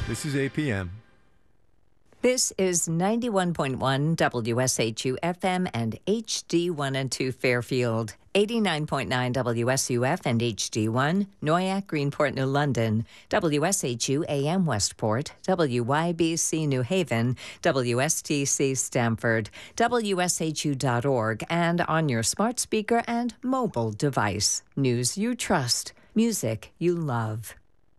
This is APM. This is 91.1 WSHU FM and HD1 and 2 Fairfield, 89.9 WSUF and HD1, Noyak, Greenport, New London, WSHU AM Westport, WYBC New Haven, WSTC Stamford, WSHU.org, and on your smart speaker and mobile device. News you trust, music you love.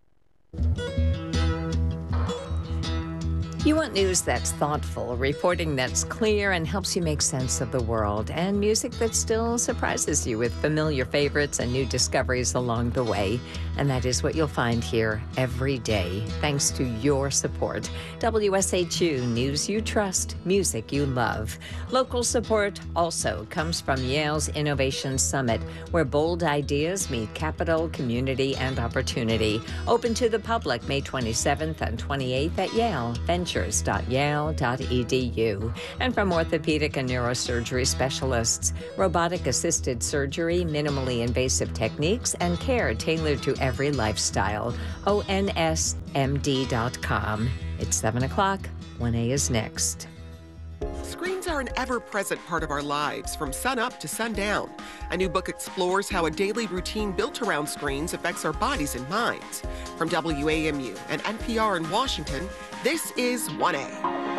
You want news that's thoughtful, reporting that's clear and helps you make sense of the world, and music that still surprises you with familiar favorites and new discoveries along the way. And that is what you'll find here every day, thanks to your support. WSHU, news you trust, music you love. Local support also comes from Yale's Innovation Summit, where bold ideas meet capital, community, and opportunity. Open to the public May 27th and 28th at Yale. Ventures.yale.edu. And from orthopedic and neurosurgery specialists, robotic-assisted surgery, minimally invasive techniques, and care tailored to every lifestyle. ONSMD.com. It's 7 o'clock. 1A is next. Screens are an ever-present part of our lives, from sun-up to sundown. A new book explores how a daily routine built around screens affects our bodies and minds. From WAMU and NPR in Washington, this is 1A.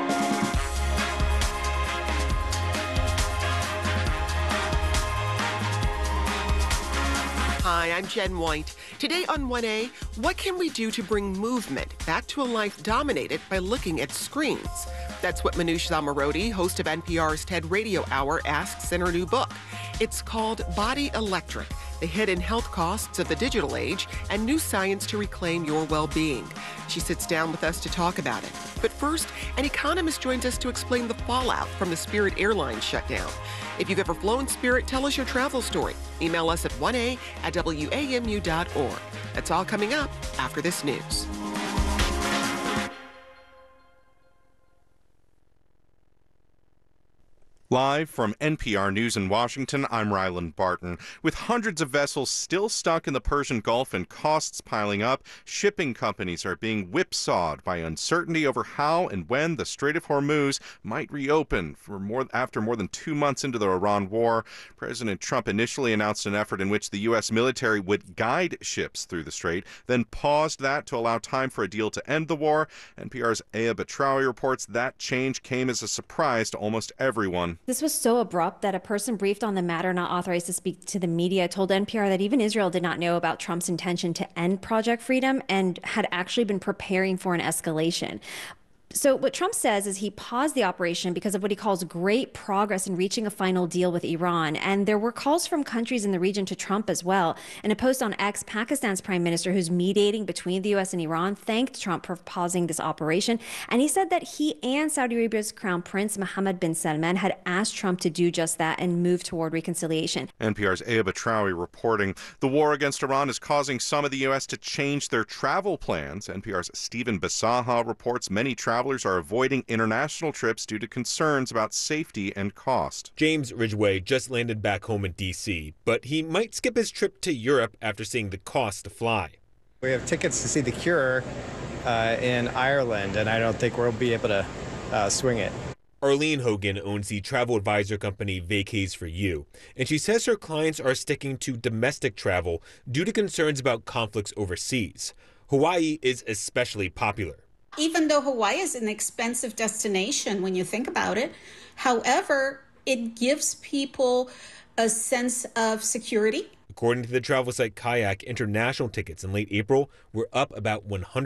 Hi, I'm Jen White. Today on 1A, what can we do to bring movement back to a life dominated by looking at screens? That's what Manoush Zomorodi, host of NPR's TED Radio Hour, asks in her new book. It's called Body Electric, The Hidden Health Costs of the Digital Age and New Science to Reclaim Your Well-Being. She sits down with us to talk about it. But first, an economist joins us to explain the fallout from the Spirit Airlines shutdown. If you've ever flown Spirit, tell us your travel story. Email us at 1a@wamu.org. That's all coming up after this news. Live from NPR News in Washington, I'm Ryland Barton. With hundreds of vessels still stuck in the Persian Gulf and costs piling up, shipping companies are being whipsawed by uncertainty over how and when the Strait of Hormuz might reopen. After more than 2 months into the Iran war, President Trump initially announced an effort in which the U.S. military would guide ships through the strait, then paused that to allow time for a deal to end the war. NPR's Aya Batrawi reports that change came as a surprise to almost everyone. This was so abrupt that a person briefed on the matter, not authorized to speak to the media, told NPR that even Israel did not know about Trump's intention to end Project Freedom and had actually been preparing for an escalation. So what Trump says is he paused the operation because of what he calls great progress in reaching a final deal with Iran. And there were calls from countries in the region to Trump as well. In a post on X, Pakistan's prime minister, who's mediating between the U.S. and Iran, thanked Trump for pausing this operation. And he said that he and Saudi Arabia's crown prince, Mohammed bin Salman, had asked Trump to do just that and move toward reconciliation. NPR's Aya Batrawi reporting. The war against Iran is causing some of the U.S. to change their travel plans. NPR's Stephen Bisaha reports many travelers are avoiding international trips due to concerns about safety and cost. James Ridgway just landed back home in D.C., but he might skip his trip to Europe after seeing the cost to fly. We have tickets to see The Cure in Ireland, and I don't think we'll be able to swing it. Arlene Hogan owns the travel advisor company Vacays for You, and she says her clients are sticking to domestic travel due to concerns about conflicts overseas. Hawaii is especially popular. Even though Hawaii is an expensive destination when you think about it, however, it gives people a sense of security. According to the travel site Kayak, international tickets in late April were up about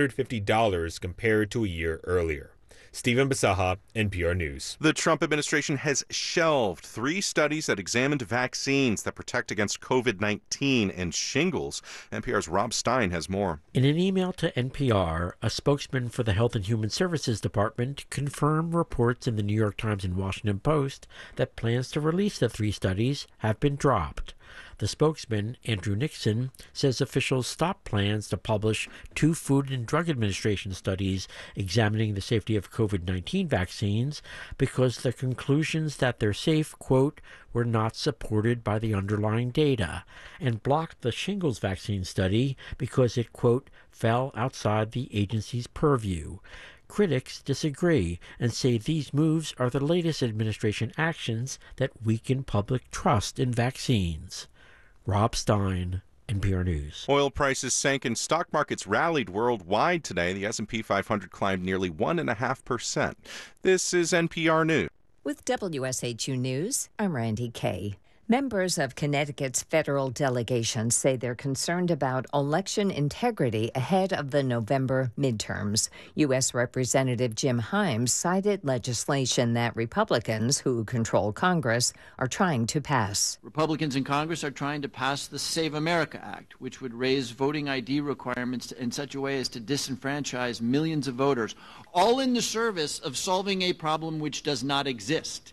$150 compared to a year earlier. Stephen Bisaha, NPR News. The Trump administration has shelved 3 studies that examined vaccines that protect against COVID-19 and shingles. NPR's Rob Stein has more. In an email to NPR, a spokesman for the Health and Human Services Department confirmed reports in the New York Times and Washington Post that plans to release the 3 studies have been dropped. The spokesman, Andrew Nixon, says officials stopped plans to publish 2 Food and Drug Administration studies examining the safety of COVID-19 vaccines because the conclusions that they're safe, quote, were not supported by the underlying data, and blocked the shingles vaccine study because it, quote, fell outside the agency's purview. Critics disagree and say these moves are the latest administration actions that weaken public trust in vaccines. Rob Stein, NPR News. Oil prices sank and stock markets rallied worldwide today. The S&P 500 climbed nearly 1.5%. This is NPR News. With WSHU News, I'm Randy Kay. Members of Connecticut's federal delegation say they're concerned about election integrity ahead of the November midterms. U.S. Representative Jim Himes cited legislation that Republicans, who control Congress, are trying to pass. Republicans in Congress are trying to pass the Save America Act, which would raise voting ID requirements in such a way as to disenfranchise millions of voters, all in the service of solving a problem which does not exist.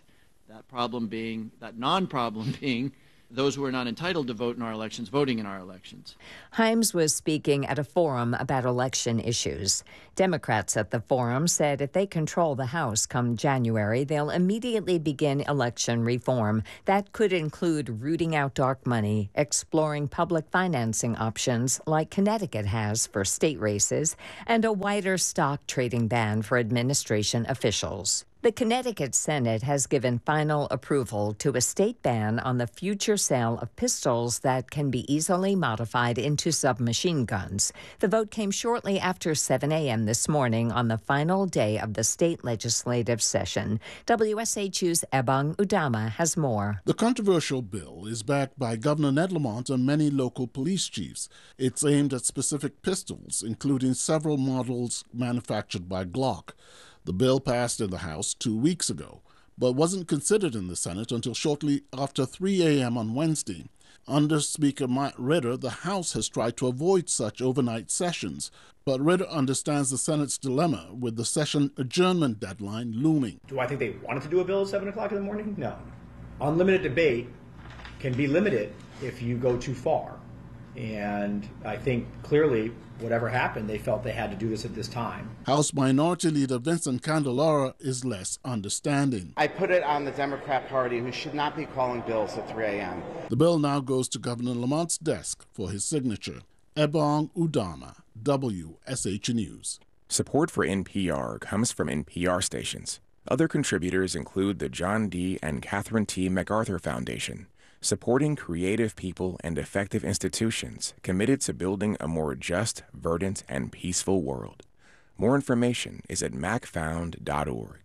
That non-problem being those who are not entitled to vote in our elections, voting in our elections. Himes was speaking at a forum about election issues. Democrats at the forum said if they control the House come January, they'll immediately begin election reform. That could include rooting out dark money, exploring public financing options like Connecticut has for state races, and a wider stock trading ban for administration officials. The Connecticut Senate has given final approval to a state ban on the future sale of pistols that can be easily modified into submachine guns. The vote came shortly after 7 a.m. this morning on the final day of the state legislative session. WSHU's Ebong Udama has more. The controversial bill is backed by Governor Ned Lamont and many local police chiefs. It's aimed at specific pistols, including several models manufactured by Glock. The bill passed in the House 2 weeks ago, but wasn't considered in the Senate until shortly after 3 a.m. on Wednesday. Under Speaker Matt Ritter, the House has tried to avoid such overnight sessions, but Ritter understands the Senate's dilemma with the session adjournment deadline looming. Do I think they wanted to do a bill at 7 o'clock in the morning? No. Unlimited debate can be limited if you go too far. And I think clearly, whatever happened, they felt they had to do this at this time. House Minority Leader Vincent Candelara is less understanding. I put it on the Democrat Party, who should not be calling bills at 3 a.m. The bill now goes to Governor Lamont's desk for his signature. Ebong Udama, WSH News. Support for NPR comes from NPR stations. Other contributors include the John D. and Catherine T. MacArthur Foundation, supporting creative people and effective institutions committed to building a more just, verdant, and peaceful world. More information is at macfound.org.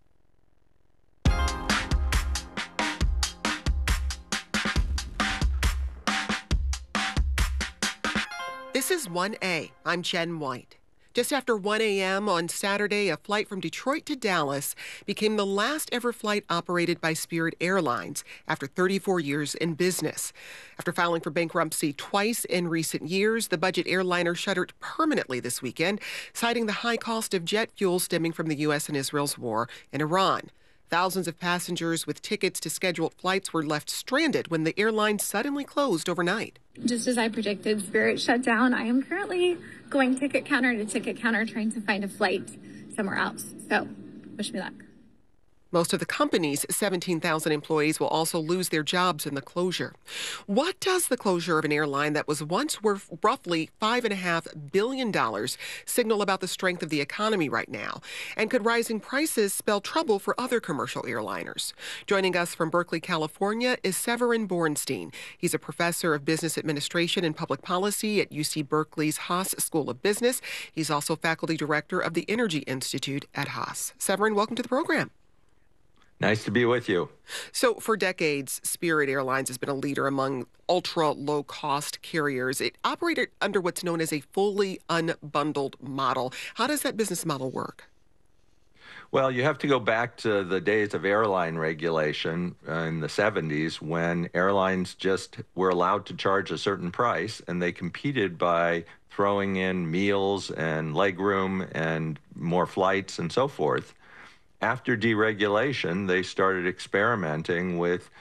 This is 1A. I'm Jen White. Just after 1 a.m. on Saturday, a flight from Detroit to Dallas became the last ever flight operated by Spirit Airlines after 34 years in business. After filing for bankruptcy twice in recent years, the budget airliner shuttered permanently this weekend, citing the high cost of jet fuel stemming from the U.S. and Israel's war in Iran. Thousands of passengers with tickets to scheduled flights were left stranded when the airline suddenly closed overnight. Just as I predicted, Spirit shut down. I am currently going ticket counter to ticket counter trying to find a flight somewhere else. So, wish me luck. Most of the company's 17,000 employees will also lose their jobs in the closure. What does the closure of an airline that was once worth roughly $5.5 billion signal about the strength of the economy right now? And could rising prices spell trouble for other commercial airliners? Joining us from Berkeley, California is Severin Borenstein. He's a professor of business administration and public policy at UC Berkeley's Haas School of Business. He's also faculty director of the Energy Institute at Haas. Severin, welcome to the program. Nice to be with you. So for decades, Spirit Airlines has been a leader among ultra-low-cost carriers. It operated under what's known as a fully unbundled model. How does that business model work? Well, you have to go back to the days of airline regulation in the 70s when airlines just were allowed to charge a certain price, and they competed by throwing in meals and legroom and more flights and so forth. After deregulation, they started experimenting with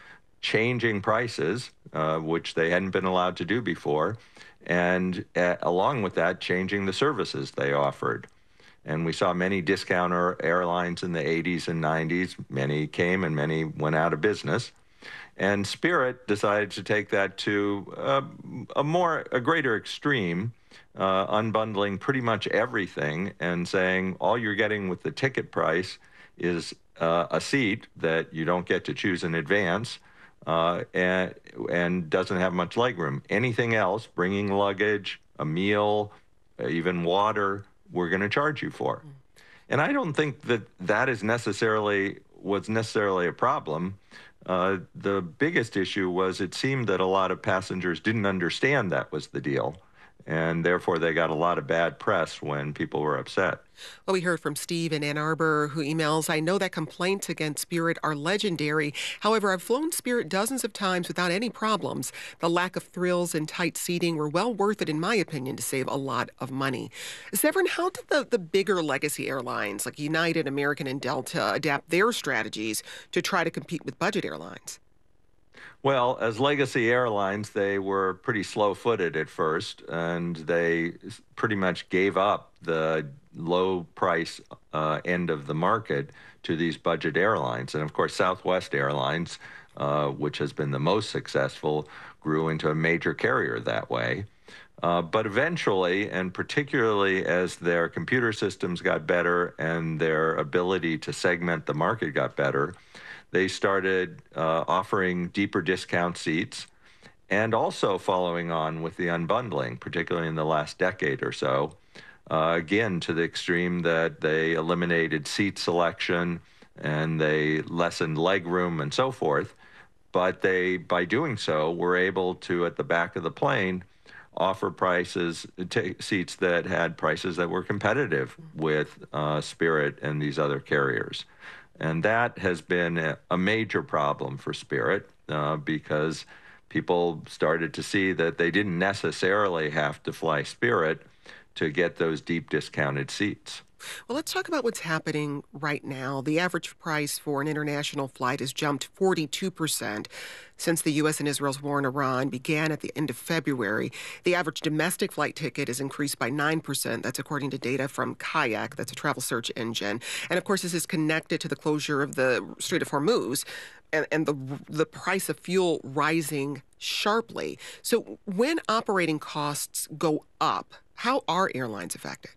changing prices, which they hadn't been allowed to do before, and along with that, changing the services they offered. And we saw many discounter airlines in the 80s and 90s. Many came and many went out of business. And Spirit decided to take that to a greater extreme, unbundling pretty much everything and saying all you're getting with the ticket price is a seat that you don't get to choose in advance and doesn't have much legroom. Anything else, bringing luggage, a meal, even water, we're going to charge you for. And I don't think that was necessarily a problem. The biggest issue was it seemed that a lot of passengers didn't understand that was the deal, and therefore they got a lot of bad press when people were upset. Well, we heard from Steve in Ann Arbor, who emails, I know that complaints against Spirit are legendary. However, I've flown Spirit dozens of times without any problems. The lack of thrills and tight seating were well worth it, in my opinion, to save a lot of money. Severin, how did the bigger legacy airlines like United, American, and Delta adapt their strategies to try to compete with budget airlines? Well, as legacy airlines, they were pretty slow-footed at first, and they pretty much gave up the low-price end of the market to these budget airlines. And, of course, Southwest Airlines, which has been the most successful, grew into a major carrier that way. But eventually, and particularly as their computer systems got better and their ability to segment the market got better, they started offering deeper discount seats and also following on with the unbundling, particularly in the last decade or so, again, to the extreme that they eliminated seat selection and they lessened legroom and so forth. But they, by doing so, were able to, at the back of the plane, offer seats that had prices that were competitive with Spirit and these other carriers. And that has been a major problem for Spirit because people started to see that they didn't necessarily have to fly Spirit to get those deep discounted seats. Well, let's talk about what's happening right now. The average price for an international flight has jumped 42% since the U.S. and Israel's war in Iran began at the end of February. The average domestic flight ticket has increased by 9%. That's according to data from Kayak. That's a travel search engine. And, of course, this is connected to the closure of the Strait of Hormuz and the price of fuel rising sharply. So when operating costs go up, how are airlines affected?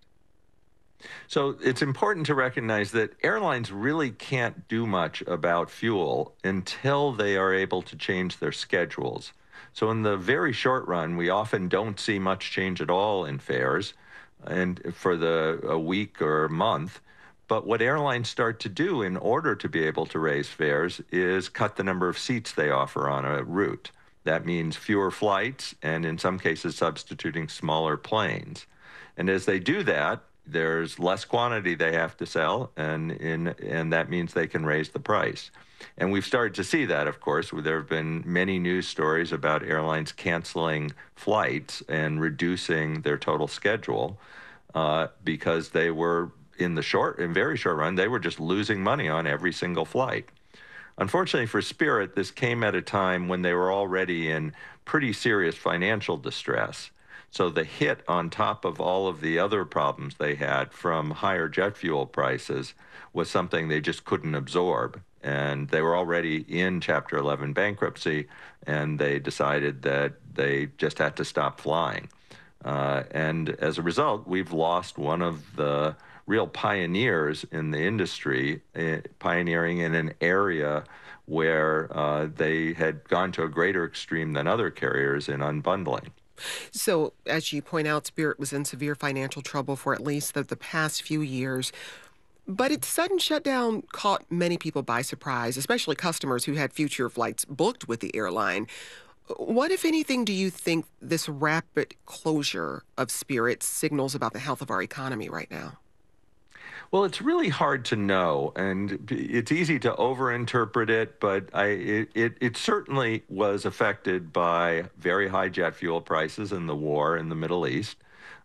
So it's important to recognize that airlines really can't do much about fuel until they are able to change their schedules. So in the very short run, we often don't see much change at all in fares and for a week or a month. But what airlines start to do in order to be able to raise fares is cut the number of seats they offer on a route. That means fewer flights and in some cases substituting smaller planes. And as they do that, there's less quantity they have to sell, and that means they can raise the price. And we've started to see that, of course. There have been many news stories about airlines canceling flights and reducing their total schedule because they were, in very short run, they were just losing money on every single flight. Unfortunately for Spirit, this came at a time when they were already in pretty serious financial distress. So the hit on top of all of the other problems they had from higher jet fuel prices was something they just couldn't absorb. And they were already in Chapter 11 bankruptcy, and they decided that they just had to stop flying. And as a result, we've lost one of the real pioneers in the industry, pioneering in an area where they had gone to a greater extreme than other carriers in unbundling. So, as you point out, Spirit was in severe financial trouble for at least the past few years. But its sudden shutdown caught many people by surprise, especially customers who had future flights booked with the airline. What, if anything, do you think this rapid closure of Spirit signals about the health of our economy right now? Well, it's really hard to know, and it's easy to overinterpret it, but it certainly was affected by very high jet fuel prices and the war in the Middle East.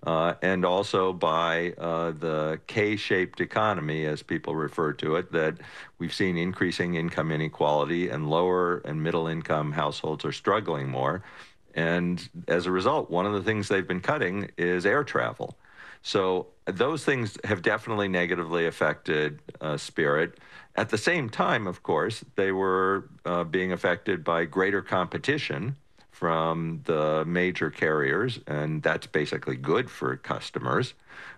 and also by the K-shaped economy, as people refer to it, that we've seen increasing income inequality and lower and middle income households are struggling more. And as a result, one of the things they've been cutting is air travel. So those things have definitely negatively affected Spirit. At the same time, of course, they were being affected by greater competition from the major carriers, and that's basically good for customers.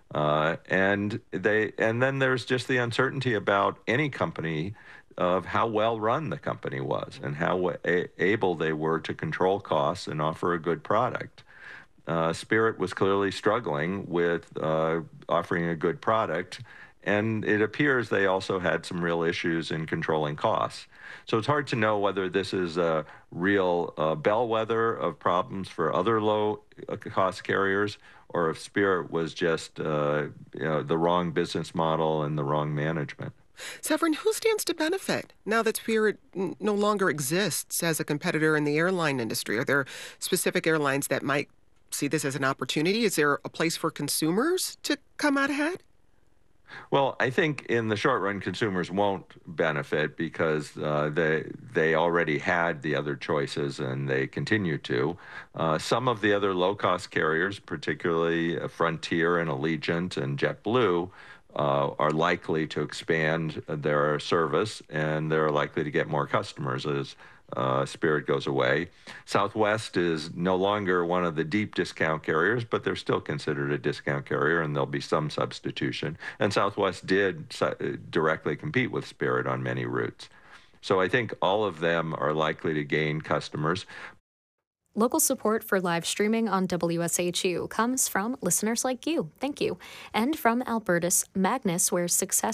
And then there's just the uncertainty about any company of how well run the company was and how able they were to control costs and offer a good product. Spirit was clearly struggling with offering a good product, and it appears they also had some real issues in controlling costs. So it's hard to know whether this is a real bellwether of problems for other low-cost carriers, or if Spirit was just the wrong business model and the wrong management. Severin, who stands to benefit now that Spirit no longer exists as a competitor in the airline industry? Are there specific airlines that might see this as an opportunity? Is there a place for consumers to come out ahead? Well, I think in the short run, consumers won't benefit because they already had the other choices and they continue to. Some of the other low-cost carriers, particularly Frontier and Allegiant and JetBlue, are likely to expand their service, and they're likely to get more customers as Spirit goes away. Southwest is no longer one of the deep discount carriers, but they're still considered a discount carrier, and there'll be some substitution. And Southwest did directly compete with Spirit on many routes. So I think all of them are likely to gain customers. Local support for live streaming on WSHU comes from listeners like you. Thank you. And from Alberta's Magnus, where success